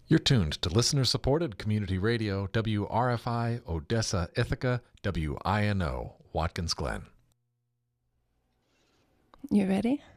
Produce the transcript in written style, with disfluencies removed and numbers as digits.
You're tuned to listener-supported community radio, WRFI, Odessa, Ithaca, WINO, Watkins Glen. You ready?